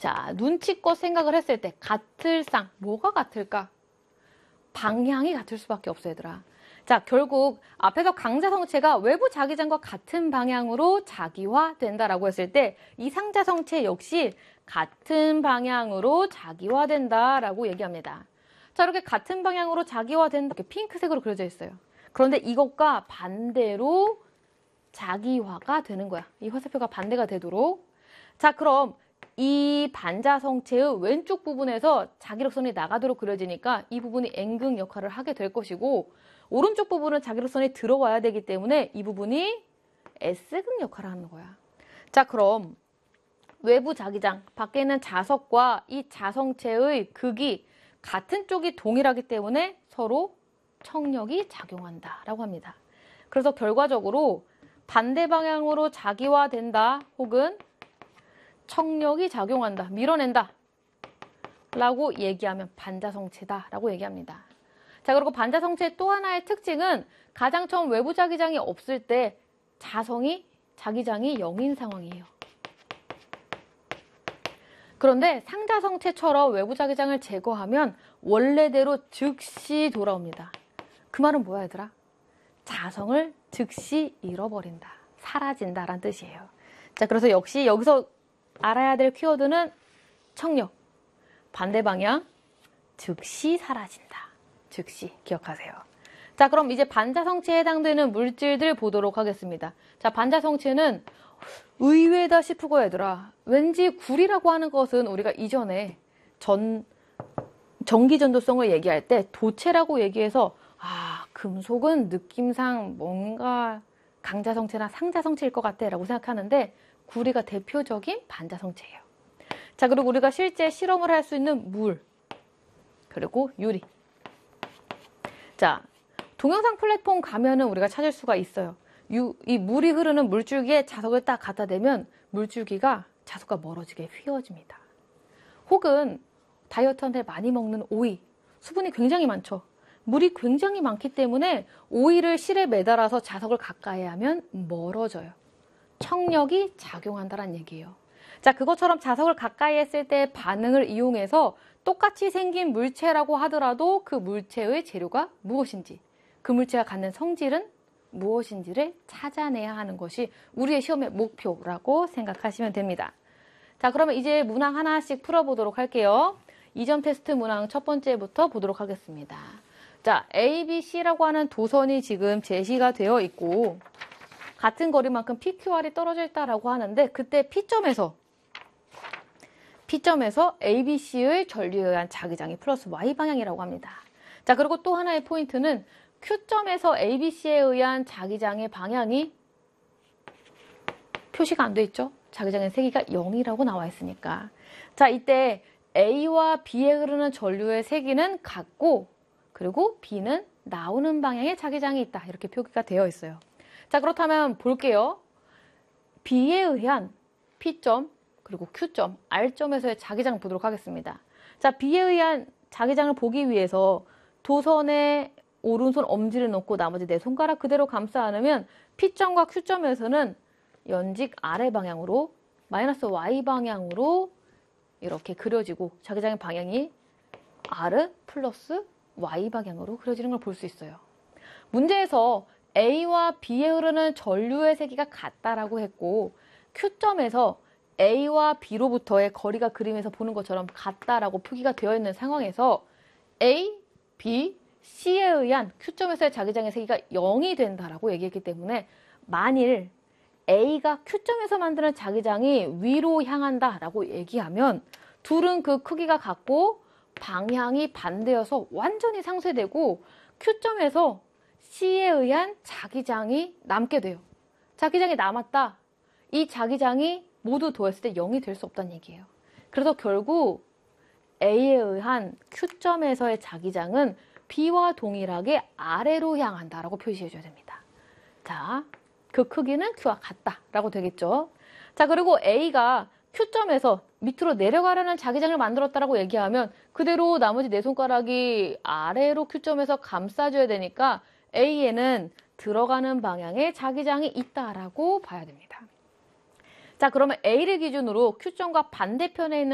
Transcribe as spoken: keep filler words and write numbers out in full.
자, 눈치껏 생각을 했을 때 같을 상, 뭐가 같을까? 방향이 같을 수밖에 없어, 얘들아. 자, 결국 앞에서 강자 성체가 외부 자기장과 같은 방향으로 자기화된다라고 했을 때 이 상자 성체 역시 같은 방향으로 자기화된다라고 얘기합니다. 자, 이렇게 같은 방향으로 자기화된다. 이렇게 핑크색으로 그려져 있어요. 그런데 이것과 반대로 자기화가 되는 거야. 이 화살표가 반대가 되도록. 자, 그럼 이 반자 성체의 왼쪽 부분에서 자기력선이 나가도록 그려지니까 이 부분이 N극 역할을 하게 될 것이고, 오른쪽 부분은 자기력선이 들어와야 되기 때문에 이 부분이 S극 역할을 하는 거야. 자, 그럼 외부 자기장, 밖에 있는 자석과 이 자성체의 극이 같은 쪽이 동일하기 때문에 서로 청력이 작용한다라고 합니다. 그래서 결과적으로 반대 방향으로 자기화된다 혹은 청력이 작용한다, 밀어낸다 라고 얘기하면 반자성체다 라고 얘기합니다. 자, 그리고 반자성체의 또 하나의 특징은 가장 처음 외부 자기장이 없을 때 자성이, 자기장이 영인 상황이에요. 그런데 상자성체처럼 외부 자기장을 제거하면 원래대로 즉시 돌아옵니다. 그 말은 뭐야, 얘들아? 자성을 즉시 잃어버린다, 사라진다라는 뜻이에요. 자, 그래서 역시 여기서 알아야 될 키워드는 청력, 반대 방향, 즉시 사라진다. 즉시 기억하세요. 자, 그럼 이제 반자성체에 해당되는 물질들 보도록 하겠습니다. 자, 반자성체는 의외다 싶고, 얘들아, 왠지 구리라고 하는 것은 우리가 이전에 전 전기전도성을 얘기할 때 도체라고 얘기해서 아, 금속은 느낌상 뭔가 강자성체나 상자성체일 것 같아 라고 생각하는데 구리가 대표적인 반자성체예요. 자, 그리고 우리가 실제 실험을 할 수 있는 물, 그리고 유리. 자, 동영상 플랫폼 가면은 우리가 찾을 수가 있어요. 유, 이 물이 흐르는 물줄기에 자석을 딱 갖다 대면 물줄기가 자석과 멀어지게 휘어집니다. 혹은 다이어트한테 많이 먹는 오이, 수분이 굉장히 많죠. 물이 굉장히 많기 때문에 오이를 실에 매달아서 자석을 가까이 하면 멀어져요. 청력이 작용한다는 얘기예요. 자, 그것처럼 자석을 가까이 했을 때 반응을 이용해서 똑같이 생긴 물체라고 하더라도 그 물체의 재료가 무엇인지, 그 물체가 갖는 성질은 무엇인지를 찾아내야 하는 것이 우리의 시험의 목표라고 생각하시면 됩니다. 자, 그러면 이제 문항 하나씩 풀어보도록 할게요. 이 점 테스트 문항 첫 번째부터 보도록 하겠습니다. 자, A, B, C라고 하는 도선이 지금 제시가 되어 있고 같은 거리만큼 피 큐 알이 떨어져 있다라고 하는데 그때 P점에서 P점에서 A, B, C의 전류에 의한 자기장이 플러스 Y 방향이라고 합니다. 자, 그리고 또 하나의 포인트는 Q점에서 A, B, C에 의한 자기장의 방향이 표시가 안 돼 있죠? 자기장의 세기가 영이라고 나와 있으니까. 자, 이때 A와 B에 흐르는 전류의 세기는 같고 그리고 B는 나오는 방향에 자기장이 있다. 이렇게 표기가 되어 있어요. 자, 그렇다면 볼게요. B에 의한 P점 그리고 Q점, R점에서의 자기장 보도록 하겠습니다. 자, B에 의한 자기장을 보기 위해서 도선에 오른손 엄지를 놓고 나머지 네 손가락 그대로 감싸 안으면 P점과 Q점에서는 연직 아래 방향으로 마이너스 Y 방향으로 이렇게 그려지고 자기장의 방향이 R 플러스 Y 방향으로 그려지는 걸 볼 수 있어요. 문제에서 A와 B에 흐르는 전류의 세기가 같다라고 했고 Q점에서 A와 B로부터의 거리가 그림에서 보는 것처럼 같다라고 표기가 되어 있는 상황에서 A, B, C에 의한 Q점에서의 자기장의 세기가 영이 된다라고 얘기했기 때문에 만일 A가 Q점에서 만드는 자기장이 위로 향한다라고 얘기하면 둘은 그 크기가 같고 방향이 반대여서 완전히 상쇄되고 Q점에서 C에 의한 자기장이 남게 돼요. 자기장이 남았다. 이 자기장이 모두 더했을 때 영이 될 수 없다는 얘기예요. 그래서 결국 A에 의한 Q점에서의 자기장은 B와 동일하게 아래로 향한다라고 표시해줘야 됩니다. 자, 그 크기는 Q와 같다라고 되겠죠. 자, 그리고 A가 Q점에서 밑으로 내려가려는 자기장을 만들었다라고 얘기하면 그대로 나머지 네 손가락이 아래로 Q점에서 감싸줘야 되니까 A에는 들어가는 방향에 자기장이 있다라고 봐야 됩니다. 자, 그러면 A를 기준으로 Q점과 반대편에 있는